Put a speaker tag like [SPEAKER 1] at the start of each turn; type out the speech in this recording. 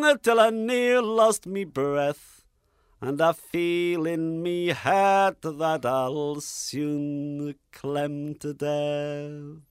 [SPEAKER 1] till I near lost me breath, and I feel in me heart that I'll soon clem to death.